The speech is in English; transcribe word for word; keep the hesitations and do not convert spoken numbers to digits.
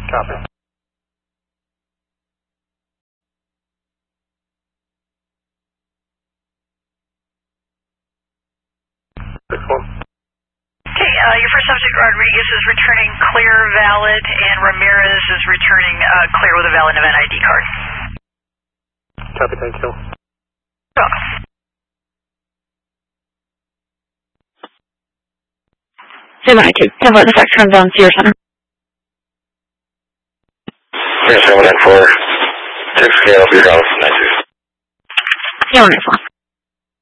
Copy. Six one. Okay, uh, your first subject, Rodriguez, is returning clear, valid, and Ramirez is returning uh, clear with a valid event I D card. Copy, thank you. Oh. Zero nine two, ten foot effect turns on Sierra Center. Yes, seven nine four, six scale, your house, nine two. Zero nine four.